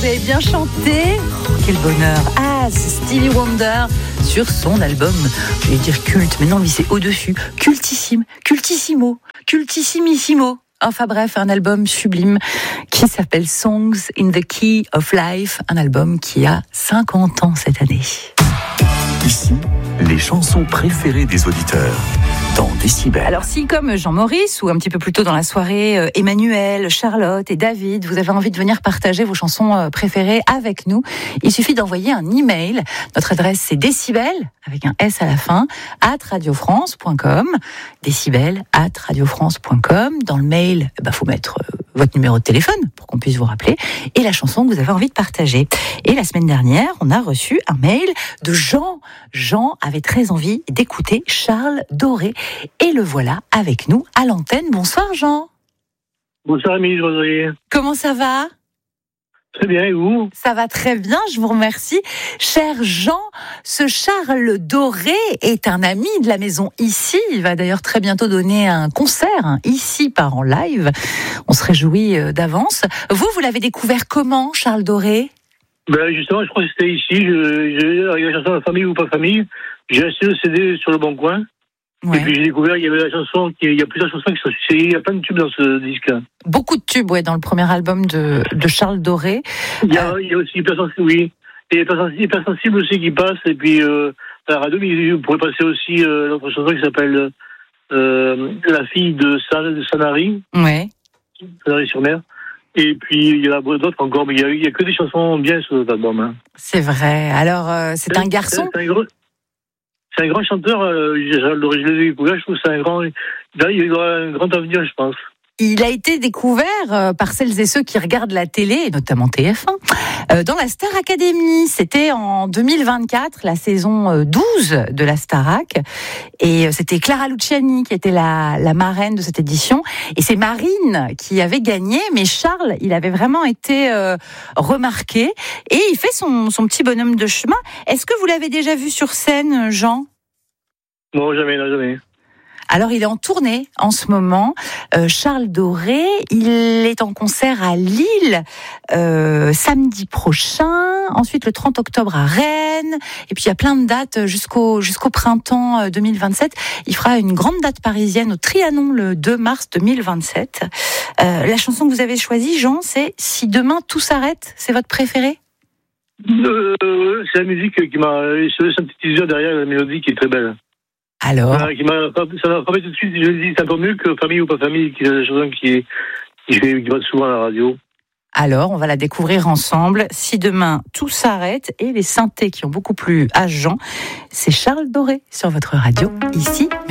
vous avez bien chanté. Quel bonheur. Ah, c'est Stevie Wonder sur son album, je vais dire culte, mais non, lui c'est au-dessus. Cultissime, cultissimo, cultissimissimo. Enfin bref, un album sublime qui s'appelle Songs in the Key of Life, un album qui a 50 ans cette année. Ici, les chansons préférées des auditeurs dans Décibel. Alors si, comme Jean-Maurice, ou un petit peu plus tôt dans la soirée, Emmanuel, Charlotte et David, vous avez envie de venir partager vos chansons préférées avec nous, il suffit d'envoyer un email. Notre adresse, c'est décibel, avec un S à la fin, @radiofrance.com, décibel@radiofrance.com. Dans le mail, faut mettre votre numéro de téléphone pour qu'on puisse vous rappeler, et la chanson que vous avez envie de partager. Et la semaine dernière, on a reçu un mail de Jean. Jean avait très envie d'écouter Charles Doré, et le voilà avec nous à l'antenne. Bonsoir Jean. Bonsoir Émilie Roserier. Comment ça va ? Très bien, et vous ? Ça va très bien, je vous remercie. Cher Jean, ce Charles Doré est un ami de la maison Ici. Il va d'ailleurs très bientôt donner un concert, Ici par en live. On se réjouit d'avance. Vous l'avez découvert comment, Charles Doré ? Justement, je crois que c'était Ici. Avec la chanson Famille ou pas famille, j'ai acheté le CD sur le Bon Coin. Ouais. Et puis j'ai découvert, il y avait la chanson, il y a plusieurs chansons qui sont succédées. Il y a plein de tubes dans ce disque. Beaucoup de tubes, dans le premier album de Charles Doré. Il y a aussi Hypersensible, oui. Et Hypersensible aussi qui passe. Et puis à la radio, vous pourrez passer aussi l'autre chanson qui s'appelle La fille de Sanary. Ouais. Sanary-sur-Mer. Et puis il y en a d'autres encore, mais il y a que des chansons bien sur cet album. Hein. C'est vrai. Alors c'est un garçon. C'est un grand chanteur, je l'ai découvert, je trouve que il a un grand avenir, je pense. Il a été découvert par celles et ceux qui regardent la télé, notamment TF1, dans la Star Academy. C'était en 2024, la saison 12 de la Starac. Et c'était Clara Luciani qui était la marraine de cette édition. Et c'est Marine qui avait gagné, mais Charles, il avait vraiment été remarqué. Et il fait son petit bonhomme de chemin. Est-ce que vous l'avez déjà vu sur scène, Jean ? Non, jamais. Alors, il est en tournée en ce moment. Charles Doré, il est en concert à Lille samedi prochain. Ensuite, le 30 octobre à Rennes. Et puis, il y a plein de dates jusqu'au printemps 2027. Il fera une grande date parisienne au Trianon le 2 mars 2027. La chanson que vous avez choisie, Jean, c'est « Si demain tout s'arrête ». C'est votre préférée ? C'est la musique qui m'a... C'est un petit teaser derrière la mélodie qui est très belle. Alors, ça m'a frappé tout de suite. Je me dis, c'est un peu mieux que Famille ou pas famille, qui est la chanson qui va souvent à la radio. Alors, on va la découvrir ensemble. Si demain tout s'arrête, et les synthés qui ont beaucoup plu à Jean, c'est Charles Doré sur votre radio, Ici.